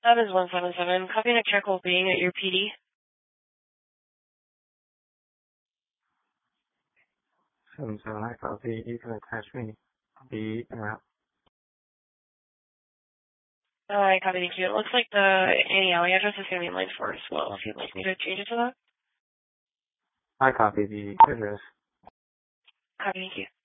That is 177. Copy and check will being at your PD. 77, I copy. You can attach me. The route. I copy, thank you. It looks like the Annie address is going to be in line 4 as well, if you'd like me to change it to that. I copy the address. Copy, thank you.